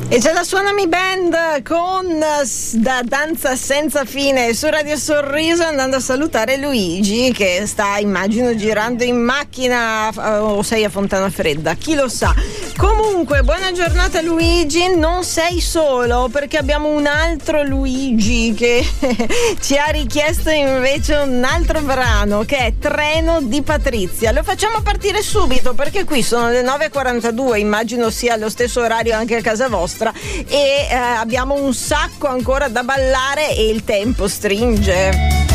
E c'è la Suonami Band con Da Danza Senza Fine su Radio Sorriso, andando a salutare Luigi che sta, immagino, girando in macchina, o sei a Fontana Fredda, chi lo sa. Comunque, buona giornata Luigi, non sei solo perché abbiamo un altro Luigi che ci ha richiesto invece un altro brano che è Treno di Patrizia. Lo facciamo partire subito perché qui sono le 9:42, immagino sia lo stesso orario anche a casa vostra. E abbiamo un sacco ancora da ballare e il tempo stringe.